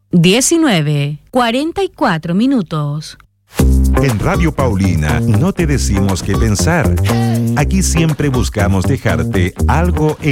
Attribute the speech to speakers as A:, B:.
A: 19:44.
B: En Radio Paulina no te decimos qué pensar. Aquí siempre buscamos dejarte algo en